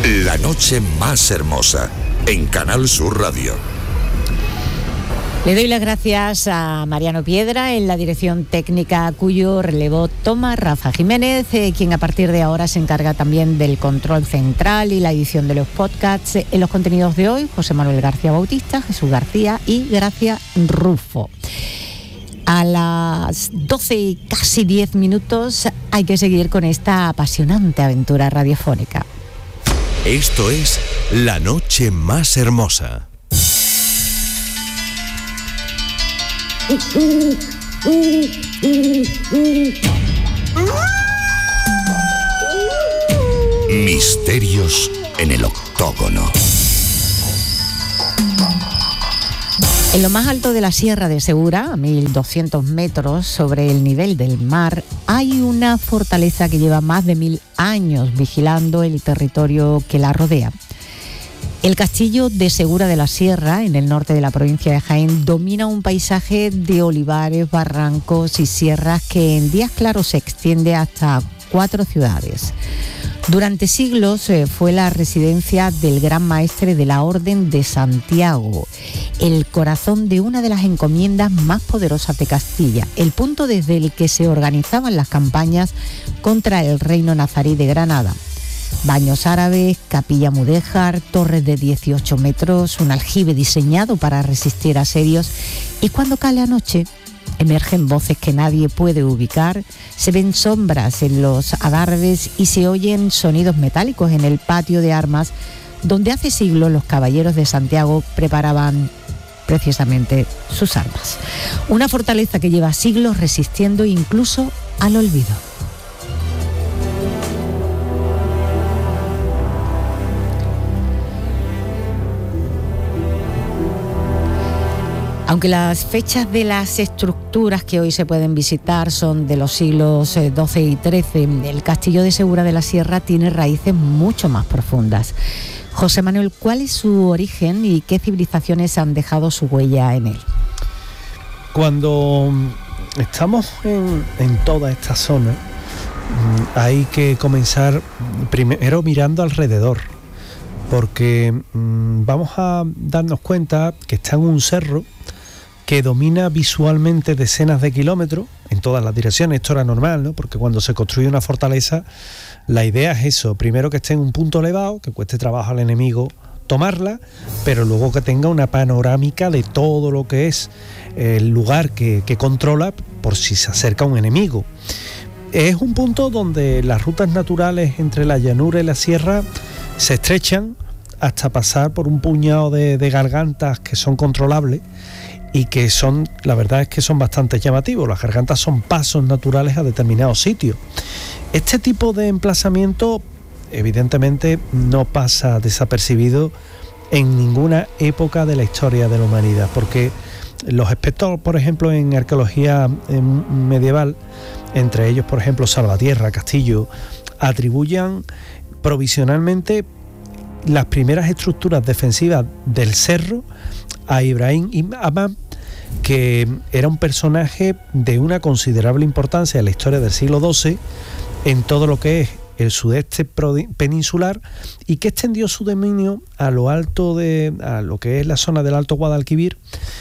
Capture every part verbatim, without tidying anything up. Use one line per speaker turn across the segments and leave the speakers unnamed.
La noche más hermosa, en Canal Sur Radio.
Le doy las gracias a Mariano Piedra en la dirección técnica, cuyo relevo toma Rafa Jiménez, eh, quien a partir de ahora se encarga también del control central y la edición de los podcasts. En los contenidos de hoy, José Manuel García Bautista, Jesús García y Gracia Rufo. A las doce y casi diez minutos hay que seguir con esta apasionante aventura radiofónica.
Esto es La Noche Más Hermosa. Misterios en el octógono.
En lo más alto de la Sierra de Segura, a mil doscientos metros sobre el nivel del mar, hay una fortaleza que lleva más de mil años vigilando el territorio que la rodea. El castillo de Segura de la Sierra, en el norte de la provincia de Jaén, domina un paisaje de olivares, barrancos y sierras que en días claros se extiende hasta cuatro ciudades. Durante siglos eh, fue la residencia del gran maestre de la Orden de Santiago, el corazón de una de las encomiendas más poderosas de Castilla, el punto desde el que se organizaban las campañas contra el reino nazarí de Granada. Baños árabes, capilla mudéjar, torres de dieciocho metros, un aljibe diseñado para resistir asedios, y cuando cae la noche emergen voces que nadie puede ubicar, se ven sombras en los adarves y se oyen sonidos metálicos en el patio de armas donde hace siglos los caballeros de Santiago preparaban precisamente sus armas. Una fortaleza que lleva siglos resistiendo incluso al olvido. Aunque las fechas de las estructuras que hoy se pueden visitar son de los siglos doce y trece, el castillo de Segura de la Sierra tiene raíces mucho más profundas. José Manuel, ¿cuál es su origen y qué civilizaciones han dejado su huella en él?
Cuando estamos en, en toda esta zona, hay que comenzar primero mirando alrededor, porque mmm, vamos a darnos cuenta que está en un cerro que domina visualmente decenas de kilómetros en todas las direcciones. Esto era normal, ¿no? Porque cuando se construye una fortaleza, la idea es eso: primero que esté en un punto elevado, que cueste trabajo al enemigo tomarla, pero luego que tenga una panorámica de todo lo que es el lugar que, que controla por si se acerca un enemigo. Es un punto donde las rutas naturales entre la llanura y la sierra se estrechan hasta pasar por un puñado de, de gargantas que son controlables y que son, la verdad es que son bastante llamativos. Las gargantas son pasos naturales a determinados sitios. Este tipo de emplazamiento evidentemente no pasa desapercibido en ninguna época de la historia de la humanidad, porque los expertos, por ejemplo, en arqueología medieval, entre ellos, por ejemplo, Salvatierra, Castillo, atribuyen provisionalmente las primeras estructuras defensivas del cerro a Ibrahim ibn Adham, que era un personaje de una considerable importancia en la historia del siglo doce en todo lo que es el sudeste peninsular, y que extendió su dominio a lo alto de a lo que es la zona del Alto Guadalquivir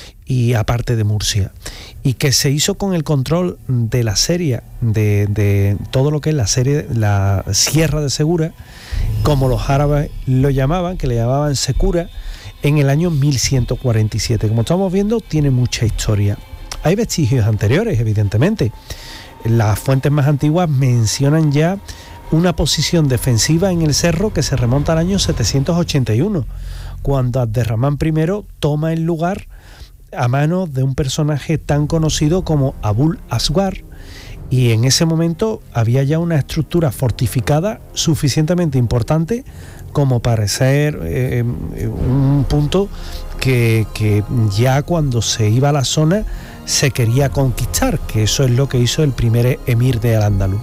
y aparte de Murcia, y que se hizo con el control de la serie de, de todo lo que es la serie la Sierra de Segura, como los árabes lo llamaban, que le llamaban Secura, en el año mil ciento cuarenta y siete. Como estamos viendo, tiene mucha historia. Hay vestigios anteriores, evidentemente. Las fuentes más antiguas mencionan ya una posición defensiva en el cerro que se remonta al año setecientos ochenta y uno, cuando Abderramán primero toma el lugar a manos de un personaje tan conocido como Abul Aswar, y en ese momento había ya una estructura fortificada suficientemente importante como para ser eh, un punto que, que ya cuando se iba a la zona se quería conquistar, que eso es lo que hizo el primer emir de Al-Ándalus.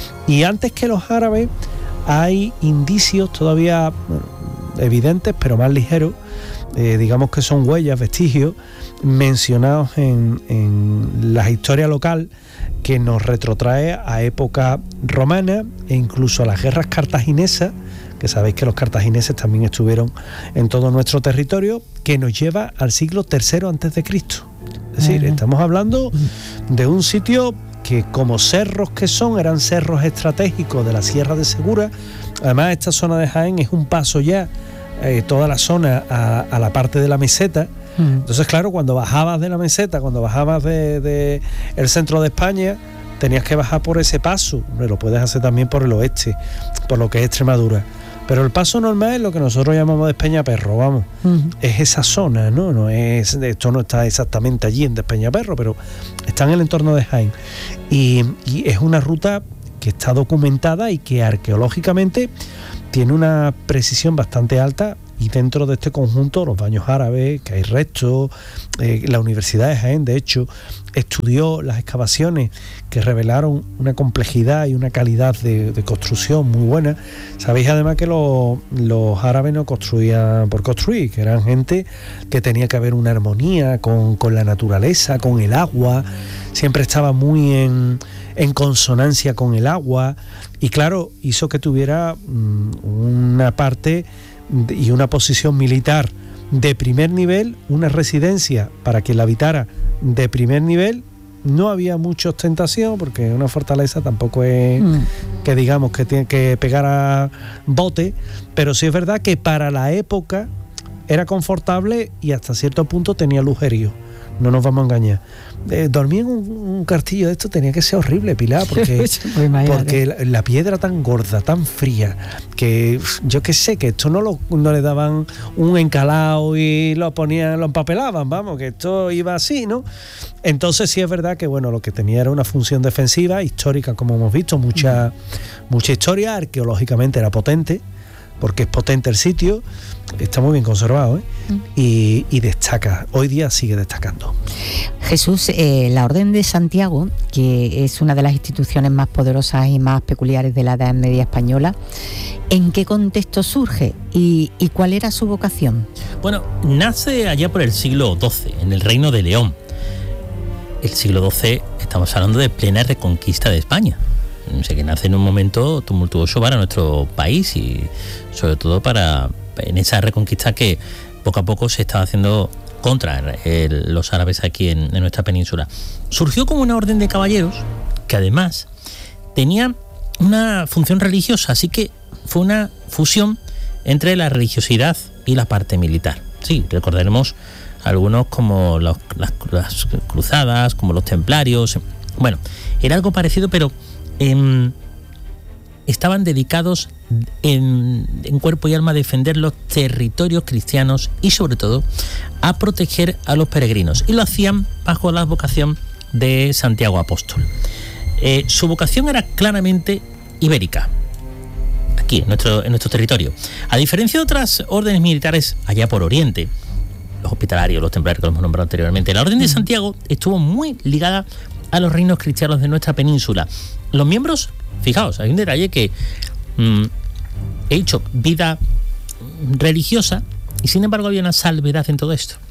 Y antes que los árabes hay indicios todavía bueno, evidentes, pero más ligeros, eh, digamos que son huellas, vestigios mencionados en, en la historia local, que nos retrotrae a época romana e incluso a las guerras cartaginesas, que sabéis que los cartagineses también estuvieron en todo nuestro territorio, que nos lleva al siglo tercero antes de Cristo. Es decir, uh-huh. estamos hablando de un sitio que, como cerros que son, eran cerros estratégicos de la Sierra de Segura. Además, esta zona de Jaén es un paso ya, eh, toda la zona a, a la parte de la meseta. Entonces, claro, cuando bajabas de la meseta, cuando bajabas de, de el centro de España, tenías que bajar por ese paso. Lo puedes hacer también por el oeste, por lo que es Extremadura. Pero el paso normal es lo que nosotros llamamos Despeñaperro, vamos. Uh-huh. Es esa zona, ¿no? No es, esto no está exactamente allí en Despeñaperro, pero está en el entorno de Jaén. Y, y es una ruta que está documentada y que arqueológicamente tiene una precisión bastante alta. Y dentro de este conjunto, los baños árabes, que hay restos, eh, la Universidad de Jaén, de hecho, estudió las excavaciones que revelaron una complejidad y una calidad de, de construcción muy buena. Sabéis además que los, los árabes no construían por construir, que eran gente que tenía que haber una armonía con, con la naturaleza, con el agua, siempre estaba muy en, en consonancia con el agua, y claro, hizo que tuviera mmm, una parte y una posición militar de primer nivel, una residencia para quien la habitara de primer nivel. No había mucha ostentación, porque una fortaleza tampoco es mm. que digamos que tiene que pegar a bote, pero sí es verdad que para la época era confortable y hasta cierto punto tenía lujerío. No nos vamos a engañar. Eh, dormir en un, un castillo de esto tenía que ser horrible, Pilar, porque, porque la, la piedra tan gorda, tan fría, que yo qué sé, que esto no, lo, no le daban un encalado y lo ponían, lo empapelaban, vamos, que esto iba así, ¿no? Entonces sí es verdad que, bueno, lo que tenía era una función defensiva, histórica, como hemos visto, mucha, mucha historia, arqueológicamente era potente, porque es potente el sitio, está muy bien conservado, ¿eh? Mm. y, y destaca, hoy día sigue destacando.
Jesús, eh, la Orden de Santiago, que es una de las instituciones más poderosas y más peculiares de la Edad Media española, ¿en qué contexto surge y, y cuál era su vocación?
Bueno, nace allá por el siglo doce, en el Reino de León. El siglo doce, estamos hablando de plena reconquista de España. O sea, que nace en un momento tumultuoso para nuestro país y sobre todo para en esa reconquista que poco a poco se estaba haciendo contra el, los árabes aquí en, en nuestra península. Surgió como una orden de caballeros que además tenía una función religiosa, así que fue una fusión entre la religiosidad y la parte militar. Sí, recordaremos algunos como los, las, las cruzadas, como los templarios. Bueno, era algo parecido, pero Eh, estaban dedicados en, en cuerpo y alma a defender los territorios cristianos y sobre todo a proteger a los peregrinos, y lo hacían bajo la vocación de Santiago Apóstol. Eh, su vocación era claramente ibérica, aquí en nuestro, en nuestro territorio, a diferencia de otras órdenes militares allá por Oriente, los hospitalarios, los templarios que hemos nombrado anteriormente. La Orden de Santiago estuvo muy ligada a los reinos cristianos de nuestra península. Los miembros, fijaos, hay un detalle que mmm, he dicho, vida religiosa, y sin embargo había una salvedad en todo esto,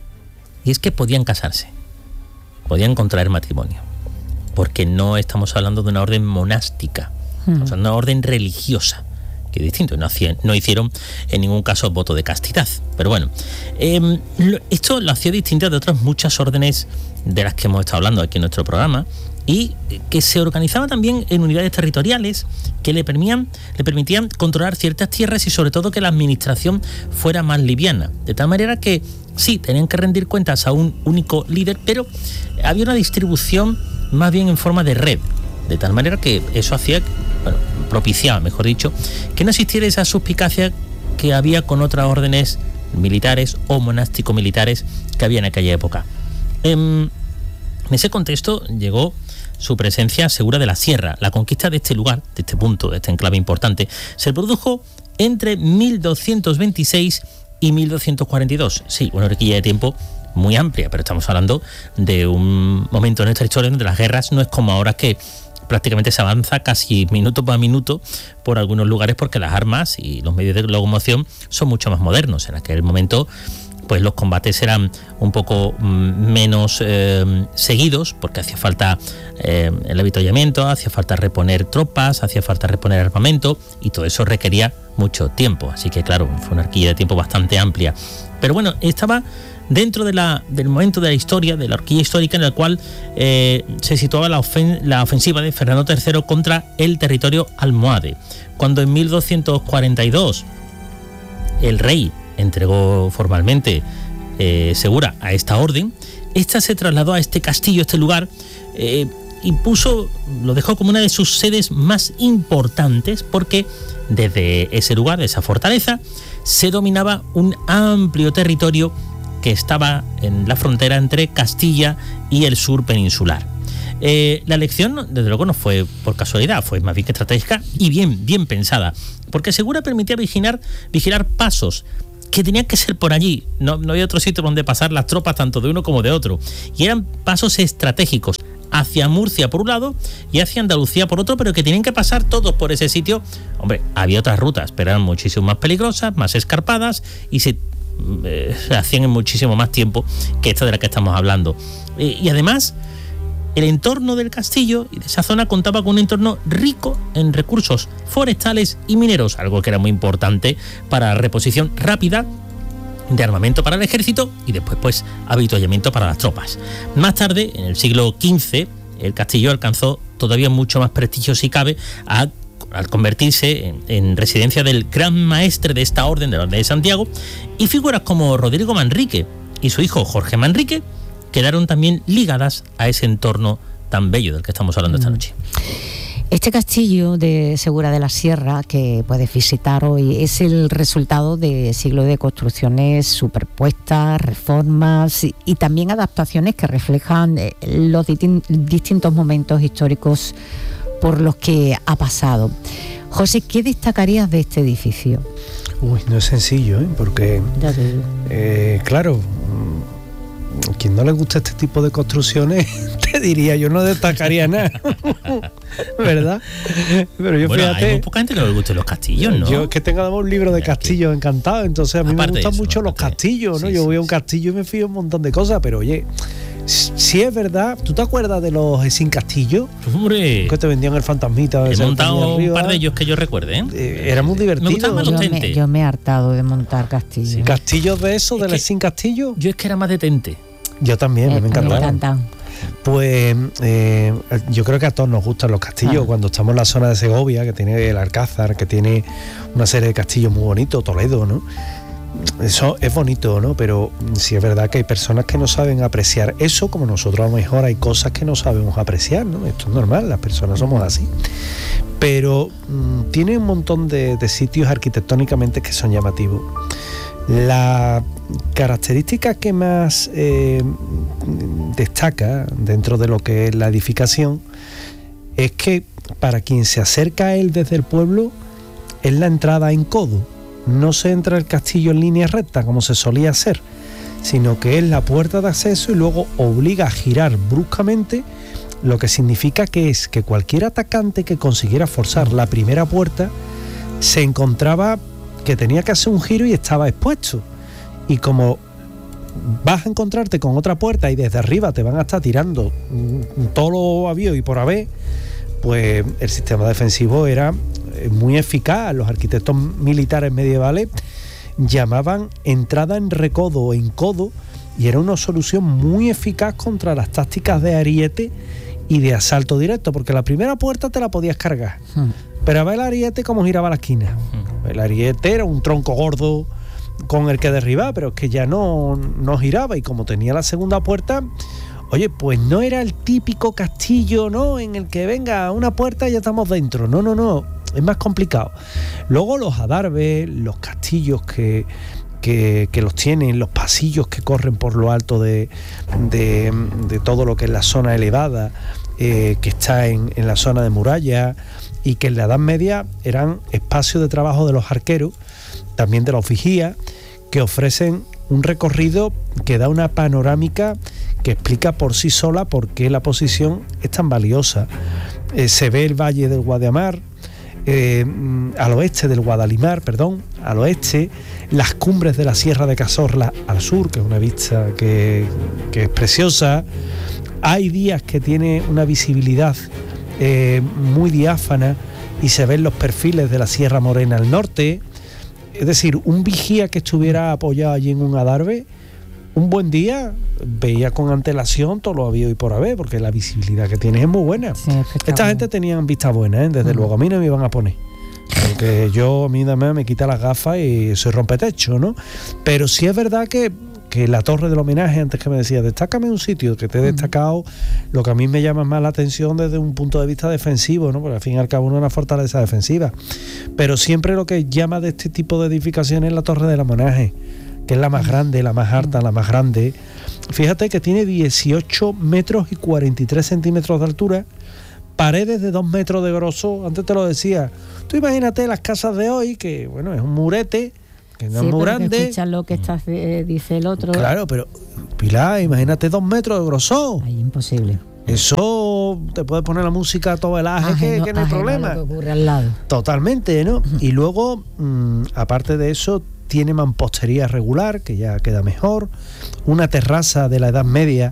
y es que podían casarse, podían contraer matrimonio, porque no estamos hablando de una orden monástica, mm. o sea, una orden religiosa, que es distinto, no, hacían, no hicieron en ningún caso voto de castidad. Pero bueno, eh, lo, esto lo hacía distinto de otras muchas órdenes de las que hemos estado hablando aquí en nuestro programa, y que se organizaba también en unidades territoriales que le permitían, le permitían controlar ciertas tierras y sobre todo que la administración fuera más liviana, de tal manera que sí, tenían que rendir cuentas a un único líder, pero había una distribución más bien en forma de red, de tal manera que eso hacía, bueno, propiciaba, mejor dicho, que no existiera esa suspicacia que había con otras órdenes militares o monástico-militares que había en aquella época. En, en ese contexto llegó su presencia segura de la sierra. La conquista de este lugar, de este punto, de este enclave importante, se produjo entre mil doscientos veintiséis y mil doscientos cuarenta y dos. Sí, una horquilla de tiempo muy amplia, pero estamos hablando de un momento en nuestra historia donde las guerras no es como ahora, que prácticamente se avanza casi minuto por minuto por algunos lugares porque las armas y los medios de locomoción son mucho más modernos. En aquel momento pues los combates eran un poco mm, menos eh, seguidos, porque hacía falta eh, el avituallamiento, hacía falta reponer tropas, hacía falta reponer armamento, y todo eso requería mucho tiempo. Así que claro, fue una horquilla de tiempo bastante amplia. Pero bueno, estaba dentro de la, del momento de la historia, de la horquilla histórica en el cual eh, se situaba la, ofen- la ofensiva de Fernando tercero contra el territorio almohade. Cuando en mil doscientos cuarenta y dos el rey entregó formalmente eh, Segura a esta orden, esta se trasladó a este castillo, a este lugar, eh, y puso, lo dejó como una de sus sedes más importantes, porque desde ese lugar, de esa fortaleza, se dominaba un amplio territorio que estaba en la frontera entre Castilla y el sur peninsular. Eh, la elección, desde luego, no fue por casualidad, fue más bien estratégica y bien, bien pensada, porque Segura permitía vigilar, vigilar pasos que tenían que ser por allí. No, no había otro sitio donde pasar las tropas, tanto de uno como de otro, y eran pasos estratégicos hacia Murcia por un lado y hacia Andalucía por otro, pero que tenían que pasar todos por ese sitio. Hombre, había otras rutas, pero eran muchísimo más peligrosas, más escarpadas, y se, eh, se hacían en muchísimo más tiempo que esta de la que estamos hablando. Eh, y además, el entorno del castillo y de esa zona contaba con un entorno rico en recursos forestales y mineros, algo que era muy importante para la reposición rápida de armamento para el ejército y después pues avituallamiento para las tropas. Más tarde, en el siglo quince, el castillo alcanzó todavía mucho más prestigio, si cabe, a, al convertirse en, en residencia del gran maestre de esta orden, de la Orden de Santiago, y figuras como Rodrigo Manrique y su hijo Jorge Manrique quedaron también ligadas a ese entorno tan bello del que estamos hablando esta noche.
Este castillo de Segura de la Sierra que puedes visitar hoy es el resultado de siglos de construcciones superpuestas, reformas y, y también adaptaciones que reflejan los distin- distintos momentos históricos por los que ha pasado. José, ¿qué destacarías de este edificio?
Uy, no es sencillo, ¿eh? Porque, eh, claro, quien no le gusta este tipo de construcciones, te diría, yo no destacaría nada, ¿verdad? Pero yo,
bueno,
fíjate,
hay muy poca gente que no le gusten los castillos, ¿no?
Yo es que tengo un libro de castillos encantado, entonces a mí
Aparte
me gustan
eso,
mucho los
aparte,
castillos, ¿no?
sí,
Yo
sí,
voy a un
sí.
castillo y me fío un montón de cosas, pero oye, si es verdad, ¿tú te acuerdas de los sin castillo?
¡Hombre!
Que te vendían el fantasmita.
He
ese que
montado
tenía
un
arriba.
par de ellos que yo recuerde, ¿eh?
Eh, era muy divertido.
Me gustaban más los
Yo
tentes.
me, yo me he hartado de montar castillos.
Sí.
Castillos de esos,
Es
de
que-
los sin castillo.
Yo es que era más de tente.
Yo también,
Eh,
me
me
encantaban.
encantan.
Pues eh, yo creo que a todos nos gustan los castillos.
Ah.
Cuando estamos en la zona de Segovia, que tiene el Alcázar, que tiene una serie de castillos muy bonitos, Toledo, ¿no? Eso es bonito, ¿no? Pero sí es verdad que hay personas que no saben apreciar eso, como nosotros a lo mejor hay cosas que no sabemos apreciar, ¿no? Esto es normal, las personas somos así. Pero mmm, tiene un montón de, de sitios arquitectónicamente que son llamativos. La característica que más eh, destaca dentro de lo que es la edificación es que para quien se acerca a él desde el pueblo es la entrada en codo. No se entra al castillo en línea recta como se solía hacer, sino que es la puerta de acceso y luego obliga a girar bruscamente, lo que significa que es que cualquier atacante que consiguiera forzar la primera puerta se encontraba que tenía que hacer un giro y estaba expuesto. Y como vas a encontrarte con otra puerta y desde arriba te van a estar tirando todo lo habido y por haber, pues el sistema defensivo era muy eficaz. Los arquitectos militares medievales llamaban entrada en recodo o en codo, y era una solución muy eficaz contra las tácticas de ariete y de asalto directo, porque la primera puerta te la podías cargar,
Hmm.
pero a ver el ariete cómo giraba la esquina. El ariete era un tronco gordo con el que derribar, pero es que ya no, no giraba, y como tenía la segunda puerta, oye, pues no era el típico castillo, ¿no?, en el que venga una puerta y ya estamos dentro. No, no, no, es más complicado. Luego los adarves, los castillos que, que, que los tienen, los pasillos que corren por lo alto de, de, de todo lo que es la zona elevada, eh, que está en, en la zona de muralla, y que en la Edad Media eran espacios de trabajo de los arqueros, también de los vigías, que ofrecen un recorrido que da una panorámica que explica por sí sola por qué la posición es tan valiosa. Eh, se ve el valle del Guadiamar, eh, al oeste del Guadalimar, perdón, al oeste, las cumbres de la Sierra de Cazorla al sur, que es una vista que, que es preciosa. Hay días que tiene una visibilidad eh, muy diáfana y se ven los perfiles de la Sierra Morena al norte. Es decir, un vigía que estuviera apoyado allí en un adarve, un buen día veía con antelación todo lo habido y por haber, porque la visibilidad que tiene es muy buena. Sí, esta gente tenía vista buena, ¿eh? Desde uh-huh. luego, a mí no me iban a poner, porque yo, a mí además me quita las gafas y soy rompetecho, ¿no? Pero sí es verdad que, que la torre del homenaje, antes que me decía, destácame un sitio, que te he destacado lo que a mí me llama más la atención desde un punto de vista defensivo, ¿no? Porque al fin y al cabo uno es una fortaleza defensiva. Pero siempre lo que llama de este tipo de edificaciones es la torre del homenaje, que es la más grande, la más alta, la más grande. Fíjate que tiene dieciocho metros y cuarenta y tres centímetros de altura, paredes de dos metros de grosor. Antes te lo decía, tú imagínate las casas de hoy, que bueno, es un murete, que no sí, es muy grande.
Escuchas lo que estás, eh, dice el otro.
Claro, pero Pilar, imagínate dos metros de grosor.
Ay, imposible.
Eso te puede poner la música a todo el aje, que, que no hay problema.
Lo que ocurre al lado.
Totalmente, ¿no? Y luego, mmm, aparte de eso, tiene mampostería regular, que ya queda mejor, una terraza de la Edad Media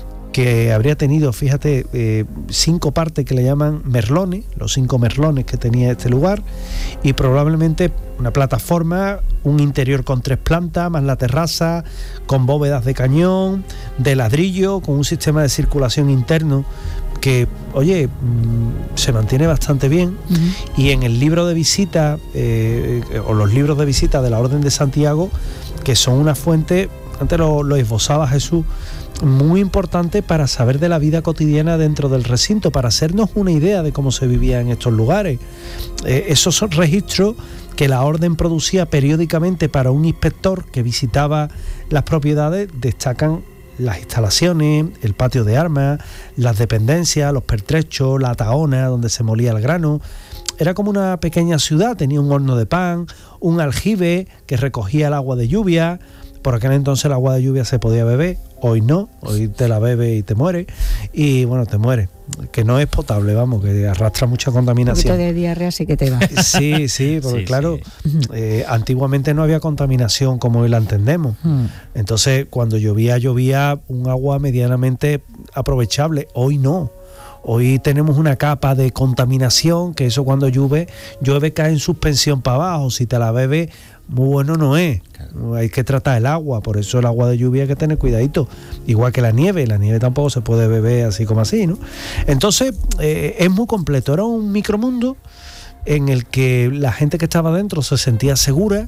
que habría tenido, fíjate, eh, cinco partes que le llaman merlones, los cinco merlones que tenía este lugar, y probablemente una plataforma, un interior con tres plantas, más la terraza, con bóvedas de cañón, de ladrillo, con un sistema de circulación interno que, oye, mmm, se mantiene bastante bien. Uh-huh. Y en el libro de visita, eh, o los libros de visita de la Orden de Santiago, que son una fuente, antes lo, lo esbozaba Jesús, muy importante para saber de la vida cotidiana dentro del recinto, para hacernos una idea de cómo se vivía en estos lugares. Eh, esos son registros que la Orden producía periódicamente para un inspector que visitaba las propiedades. Destacan las instalaciones, el patio de armas, las dependencias, los pertrechos, la tahona donde se molía el grano. Era como una pequeña ciudad, tenía un horno de pan, un aljibe que recogía el agua de lluvia. Por aquel entonces el agua de lluvia se podía beber, hoy no, hoy te la bebes y te mueres, y bueno, te mueres, que no es potable, vamos, que arrastra mucha contaminación.
Un poquito de diarrea sí que te va.
Sí, sí, porque sí, claro, sí. Eh, antiguamente no había contaminación como hoy la entendemos, hmm. entonces cuando llovía, llovía un agua medianamente aprovechable, hoy no. Hoy tenemos una capa de contaminación, que eso cuando llueve, llueve cae en suspensión para abajo, si te la bebes, muy bueno no es. Claro. Hay que tratar el agua, por eso el agua de lluvia hay que tener cuidadito. Igual que la nieve, la nieve tampoco se puede beber así como así, ¿no? Entonces, eh, es muy completo, era un micromundo en el que la gente que estaba dentro se sentía segura,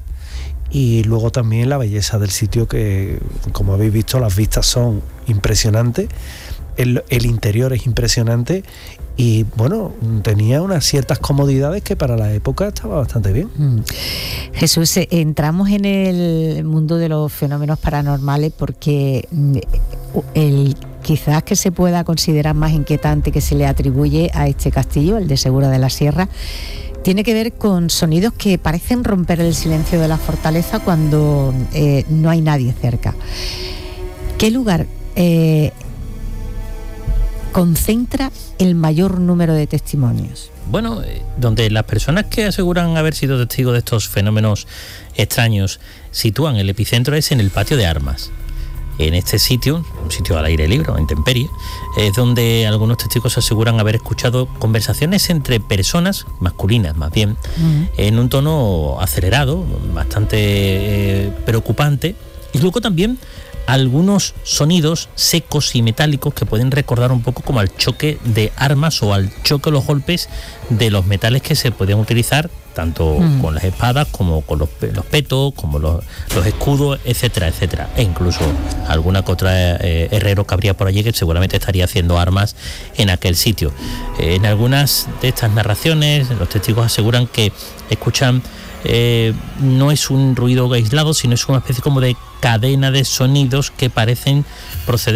y luego también la belleza del sitio, que como habéis visto las vistas son impresionantes. El, el interior es impresionante y bueno, tenía unas ciertas comodidades que para la época estaba bastante bien.
Mm. Jesús, entramos en el mundo de los fenómenos paranormales porque el quizás que se pueda considerar más inquietante que se le atribuye a este castillo, el de Segura de la Sierra, tiene que ver con sonidos que parecen romper el silencio de la fortaleza cuando eh, no hay nadie cerca. ¿Qué lugar eh, concentra el mayor número de testimonios?
Bueno, eh, donde las personas que aseguran haber sido testigos de estos fenómenos extraños sitúan el epicentro es en el patio de armas. En este sitio, un sitio al aire libre, en intemperie, es donde algunos testigos aseguran haber escuchado conversaciones entre personas, masculinas más bien, uh-huh. en un tono acelerado, bastante eh, preocupante, y luego también algunos sonidos secos y metálicos que pueden recordar un poco como al choque de armas o al choque o los golpes de los metales que se podían utilizar tanto mm. con las espadas como con los, los petos, como los, los escudos, etcétera, etcétera. E incluso alguna que otra eh, herrero que habría por allí que seguramente estaría haciendo armas en aquel sitio. Eh, en algunas de estas narraciones los testigos aseguran que escuchan Eh, no es un ruido aislado, sino es una especie como de cadena de sonidos que parecen proceder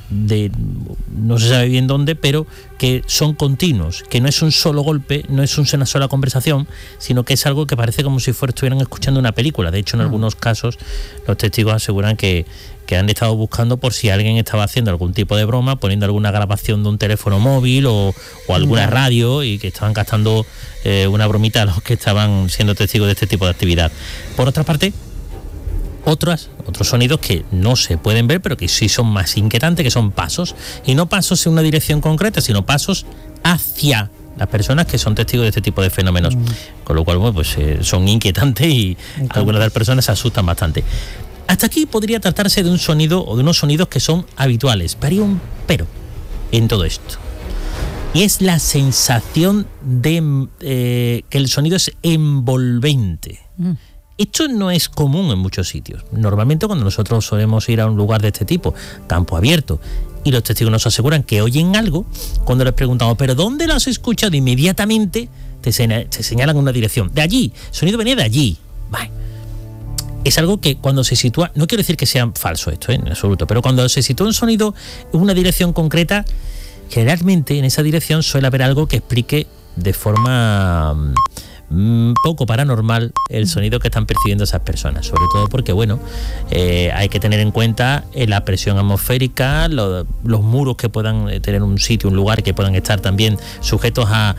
de no se sabe bien dónde, pero que son continuos, que no es un solo golpe, no es una sola conversación, sino que es algo que parece como si fuera, estuvieran escuchando una película. De hecho, en algunos casos los testigos aseguran que, que han estado buscando por si alguien estaba haciendo algún tipo de broma, poniendo alguna grabación de un teléfono móvil o, o alguna radio, y que estaban gastando eh, una bromita a los que estaban siendo testigos de este tipo de actividad. Por otra parte, Otras, otros sonidos que no se pueden ver, pero que sí son más inquietantes, que son pasos, y no pasos en una dirección concreta, sino pasos hacia las personas que son testigos de este tipo de fenómenos, mm. con lo cual bueno, pues eh, son inquietantes y Entonces. algunas de las personas se asustan bastante. Hasta aquí podría tratarse de un sonido o de unos sonidos que son habituales, pero hay un pero en todo esto, y es la sensación de eh, que el sonido es envolvente. Mm. Esto no es común en muchos sitios. Normalmente cuando nosotros solemos ir a un lugar de este tipo, campo abierto, y los testigos nos aseguran que oyen algo, cuando les preguntamos, ¿pero dónde lo has escuchado? Inmediatamente te, señal, te señalan una dirección. De allí, el sonido venía de allí. Vale. Es algo que cuando se sitúa, no quiero decir que sea falso esto, ¿eh? En absoluto, pero cuando se sitúa un sonido en una dirección concreta, generalmente en esa dirección suele haber algo que explique de forma un poco paranormal el sonido que están percibiendo esas personas, sobre todo porque bueno eh, hay que tener en cuenta eh, la presión atmosférica, lo, los muros que puedan eh, tener un sitio, un lugar, que puedan estar también sujetos a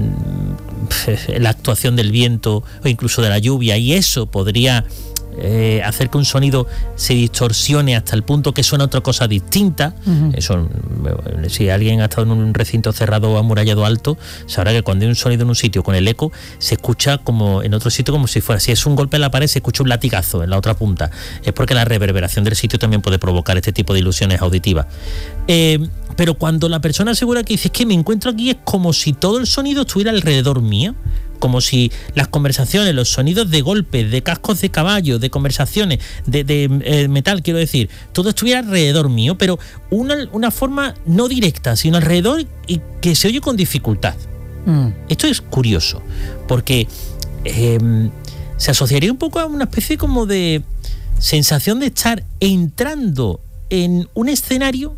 mm, la actuación del viento o incluso de la lluvia, y eso podría Eh, hacer que un sonido se distorsione hasta el punto que suena otra cosa distinta. Uh-huh. Eso, si alguien ha estado en un recinto cerrado o amurallado alto, sabrá que cuando hay un sonido en un sitio con el eco, se escucha como en otro sitio, como si fuera, si es un golpe en la pared, se escucha un latigazo en la otra punta. Es porque la reverberación del sitio también puede provocar este tipo de ilusiones auditivas. Eh, pero cuando la persona asegura que dice, es que me encuentro aquí, es como si todo el sonido estuviera alrededor mío, como si las conversaciones, los sonidos de golpes, de cascos de caballo, de conversaciones, de, de eh, metal, quiero decir, todo estuviera alrededor mío, pero una, una forma no directa, sino alrededor y que se oye con dificultad. Mm. Esto es curioso, porque eh, se asociaría un poco a una especie como de sensación de estar entrando en un escenario,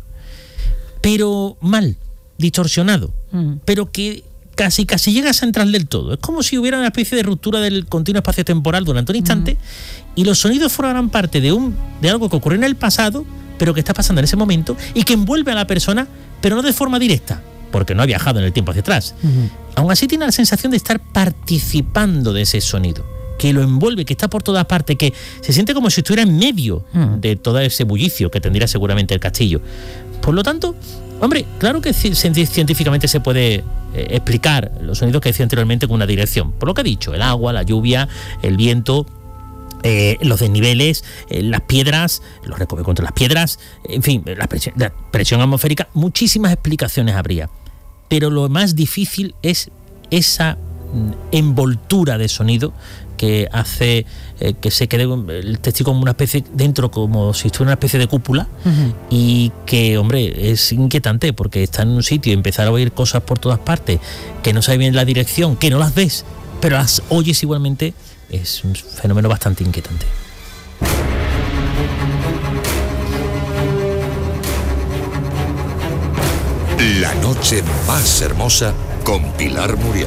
pero mal, distorsionado, mm. pero que casi casi llegas a entrar del todo. Es como si hubiera una especie de ruptura del continuo espacio-temporal durante un instante, uh-huh. y los sonidos formarán parte de un de algo que ocurrió en el pasado, pero que está pasando en ese momento y que envuelve a la persona, pero no de forma directa, porque no ha viajado en el tiempo hacia atrás. Uh-huh. Aún así tiene la sensación de estar participando de ese sonido, que lo envuelve, que está por todas partes, que se siente como si estuviera en medio uh-huh. de todo ese bullicio que tendría seguramente el castillo. Por lo tanto, hombre, claro que científicamente se puede eh, explicar los sonidos que decía anteriormente con una dirección. Por lo que he dicho, el agua, la lluvia, el viento, eh, los desniveles, eh, las piedras, los recovecos contra las piedras, en fin, la presión, la presión atmosférica, muchísimas explicaciones habría. Pero lo más difícil es esa envoltura de sonido que hace eh, que se quede el testigo como una especie dentro, como si estuviera una especie de cúpula, uh-huh. y que, hombre, es inquietante porque está en un sitio y empezar a oír cosas por todas partes, que no sabes bien la dirección, que no las ves, pero las oyes igualmente, es un fenómeno bastante inquietante.
La noche más hermosa con Pilar Muriel.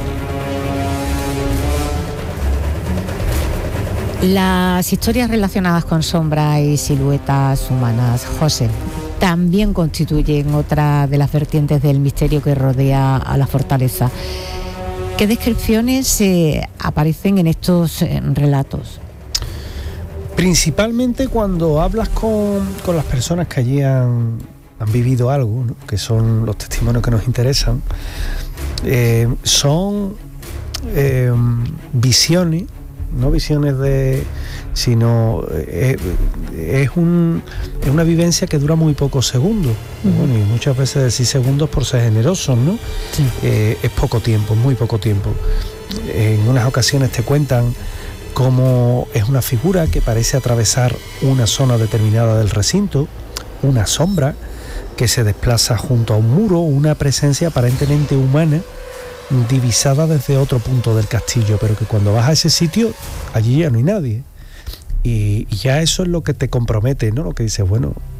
Las historias relacionadas con sombras y siluetas humanas, José, también constituyen otra de las vertientes del misterio que rodea a la fortaleza. ¿Qué descripciones eh, aparecen en estos eh, relatos?
Principalmente cuando hablas con, con las personas que allí han, han vivido algo, ¿no? Que son los testimonios que nos interesan, eh, son eh, visiones, no visiones de, sino eh, es, un, es una vivencia que dura muy pocos segundos. Uh-huh. Bueno, y muchas veces decir segundos por ser generosos, ¿no? Sí. Eh, es poco tiempo, muy poco tiempo. En unas ocasiones te cuentan cómo es una figura que parece atravesar una zona determinada del recinto, una sombra que se desplaza junto a un muro, una presencia aparentemente humana divisada desde otro punto del castillo, pero que cuando vas a ese sitio, allí ya no hay nadie. Y, y ya eso es lo que te compromete, ¿no? Lo que dices, bueno,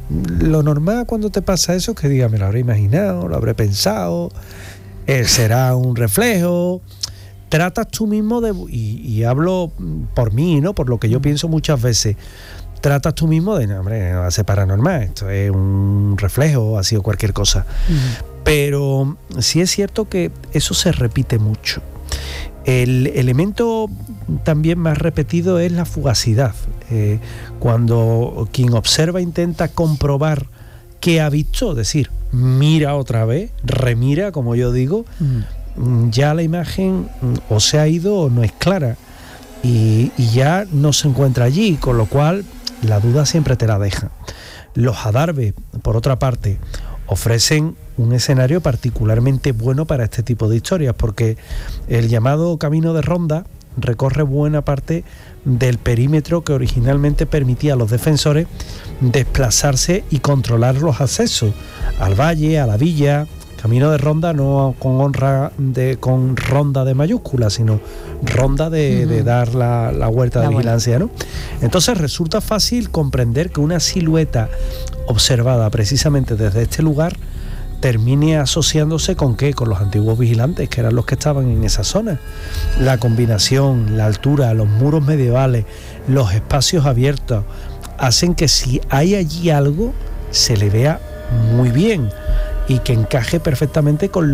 lo normal cuando te pasa eso es que digas, me lo habré imaginado, lo habré pensado, eh, será un reflejo. Tratas tú mismo de, y, y hablo por mí, ¿no? Por lo que yo pienso muchas veces, tratas tú mismo de, no, hombre, no va a ser paranormal, esto es un reflejo, ha sido cualquier cosa. Uh-huh. Pero sí es cierto que eso se repite mucho. El elemento también más repetido es la fugacidad. Eh, cuando quien observa intenta comprobar qué ha visto, es decir, mira otra vez, remira, como yo digo, uh-huh. ya la imagen o se ha ido o no es clara y, y ya no se encuentra allí, con lo cual la duda siempre te la deja. Los adarves, por otra parte, ofrecen un escenario particularmente bueno para este tipo de historias, porque el llamado camino de ronda recorre buena parte del perímetro que originalmente permitía a los defensores desplazarse y controlar los accesos al valle, a la villa. Camino de ronda no con honra de con ronda de mayúscula, sino ronda de, uh-huh. de dar la, la vuelta la de vigilancia, ¿no? Entonces resulta fácil comprender que una silueta observada precisamente desde este lugar termine asociándose con qué, con los antiguos vigilantes, que eran los que estaban en esa zona. La combinación, la altura, los muros medievales, los espacios abiertos, hacen que si hay allí algo, se le vea muy bien y que encaje perfectamente con